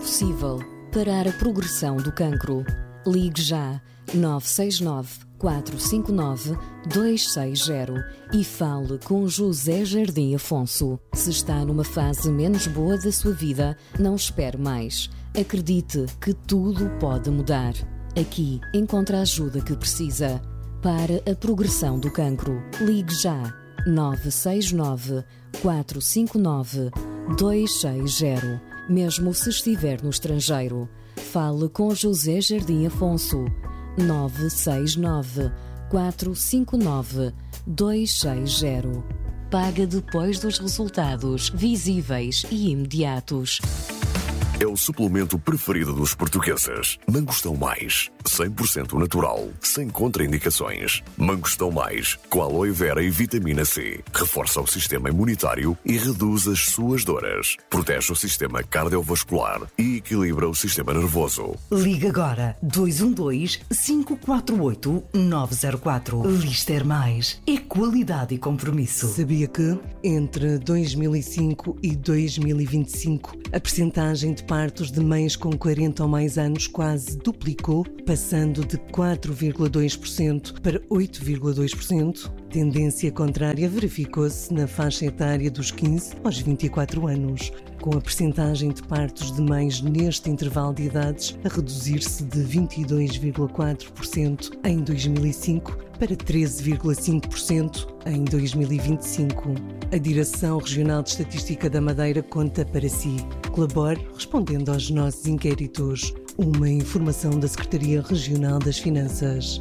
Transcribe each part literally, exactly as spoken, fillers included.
possível parar a progressão do cancro. Ligue já nove seis nove, quatro cinco nove, dois seis zero e fale com José Jardim Afonso. Se está numa fase menos boa da sua vida, não espere mais. Acredite que tudo pode mudar. Aqui encontra a ajuda que precisa. Para a progressão do cancro, ligue já nove seis nove, quatro cinco nove, dois seis zero. Mesmo se estiver no estrangeiro, fale com José Jardim Afonso. nove seis nove, quatro cinco nove, dois seis zero. Paga depois dos resultados visíveis e imediatos. É o suplemento preferido dos portugueses. Mangostão Mais, cem por cento natural, sem contraindicações. Mangostão Mais, com aloe vera e vitamina C. Reforça o sistema imunitário e reduz as suas dores. Protege o sistema cardiovascular e equilibra o sistema nervoso. Liga agora dois um dois, cinco quatro oito, nove zero quatro. Lister Mais é qualidade e compromisso. Sabia que entre dois mil e cinco e dois mil e vinte e cinco a percentagem de partos de mães com quarenta ou mais anos quase duplicou, passando de quatro vírgula dois por cento para oito vírgula dois por cento. Tendência contrária verificou-se na faixa etária dos quinze aos vinte e quatro anos, com a percentagem de partos de mães neste intervalo de idades a reduzir-se de vinte e dois vírgula quatro por cento em dois mil e cinco para treze vírgula cinco por cento em dois mil e vinte e cinco. A Direção Regional de Estatística da Madeira conta para si. Colabore respondendo aos nossos inquéritos. Uma informação da Secretaria Regional das Finanças.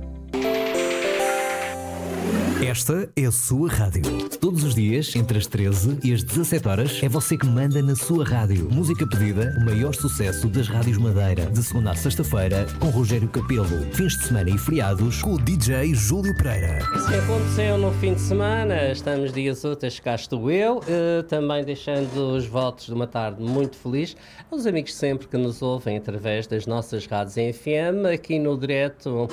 Esta é a sua rádio. Todos os dias, entre as treze e as dezassete horas, é você que manda na sua rádio. Música pedida, o maior sucesso das rádios Madeira. De segunda a sexta-feira, com Rogério Capelo. Fins de semana e feriados, com o D J Júlio Pereira. Isso que aconteceu no fim de semana, estamos dias úteis, cá estou eu, uh, também deixando os votos de uma tarde muito feliz aos amigos sempre que nos ouvem através das nossas rádios em F M, aqui no direto.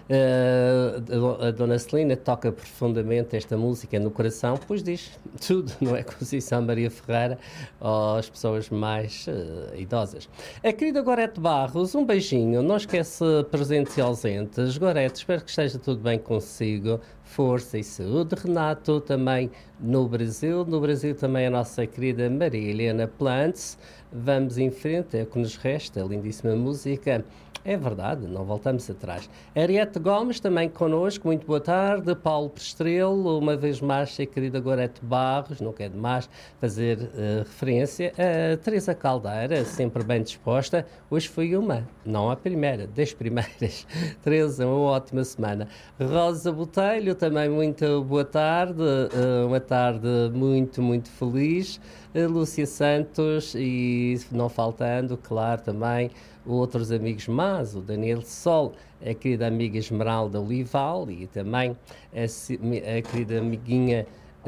Uh, a Dona Celina toca profundamente esta música no coração, pois diz tudo, não é? Conceição Maria Ferreira, ou as pessoas mais uh, idosas. A querida Gorete Barros, um beijinho, não esquece presentes e ausentes. Gorete, espero que esteja tudo bem consigo, força e saúde. Renato, também no Brasil, no Brasil também a nossa querida Maria Helena Plantes. Vamos em frente, é o que nos resta, lindíssima música. É verdade, não voltamos atrás. Ariete Gomes também connosco, muito boa tarde. Paulo Prestrelo, uma vez mais, a querida Gorete Barros, não quer demais fazer uh, referência. A Teresa Caldeira, sempre bem disposta. Hoje foi uma, não a primeira, das primeiras. Teresa, uma ótima semana. Rosa Botelho, também muito boa tarde. Uh, uma tarde muito, muito feliz. Uh, Lúcia Santos e, não faltando, claro, também outros amigos más, o Daniel Sol, a querida amiga Esmeralda Olival e também a, a querida amiguinha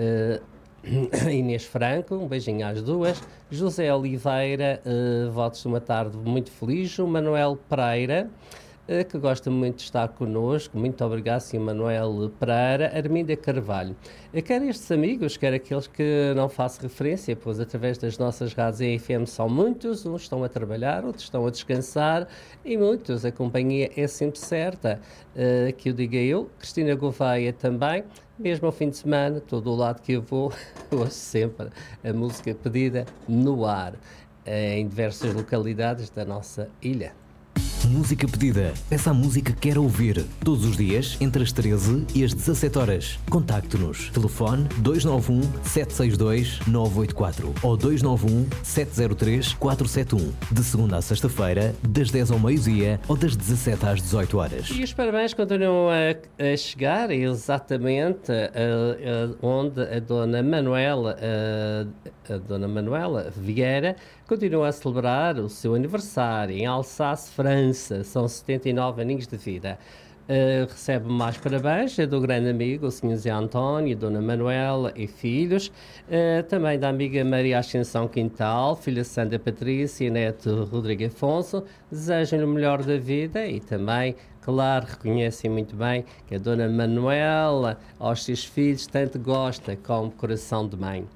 uh, Inês Franco, um beijinho às duas, José Oliveira, uh, votos de uma tarde muito feliz, o Manuel Pereira, uh, que gosta muito de estar connosco, muito obrigado, Sr. Manuel Pereira, Arminda Carvalho. Quer estes amigos, quer aqueles que não faço referência, pois através das nossas rádios em F M são muitos, uns estão a trabalhar, outros estão a descansar e muitos, a companhia é sempre certa, uh, que eu diga eu, Cristina Gouveia também, mesmo ao fim de semana, todo o lado que eu vou, ouço sempre a música pedida no ar, uh, em diversas localidades da nossa ilha. Música pedida. Peça a música que quer ouvir. Todos os dias, entre as treze e as dezassete horas. Contacte-nos. Telefone dois nove um, sete seis dois, nove oito quatro ou dois nove um, sete zero três, quatro sete um. De segunda a sexta-feira, das dez ao meio-dia ou das dezassete às dezoito horas. E os parabéns continuam a, a chegar exatamente a, a, onde a Dona Manuela, a, a Dona Manuela Vieira continua a celebrar o seu aniversário em Alsace, França. São setenta e nove aninhos de vida. Uh, recebe mais parabéns é do grande amigo, o senhor Zé António, Dona Manuela e filhos, uh, também da amiga Maria Ascensão Quintal, filha Sandra Patrícia e neto Rodrigo Afonso. Desejam-lhe o melhor da vida e também, claro, reconhecem muito bem que a Dona Manuela aos seus filhos tanto gosta como coração de mãe.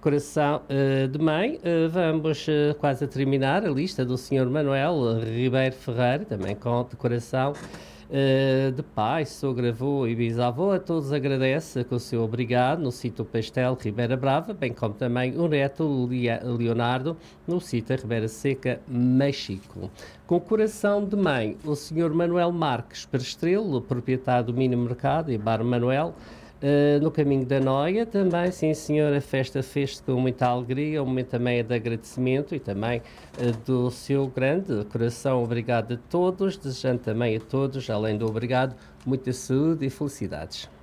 decoração uh, de mãe. Uh, vamos uh, quase a terminar a lista do senhor Manuel Ribeiro Ferreira, também com decoração uh, de pai, sogra, avô e bisavô. A todos agradece com o seu obrigado no sítio Pastel Ribeira Brava, bem como também o neto Leonardo no sítio Ribeira Seca, México. Com coração de mãe, o senhor Manuel Marques Perestrelo, proprietário do Mini Mercado e Bar Manuel, Uh, no caminho da Noia, também, sim senhora, a festa fez-se com muita alegria, um momento também é de agradecimento e também uh, do seu grande coração. Obrigado a todos, desejando também a todos, além do obrigado, muita saúde e felicidades.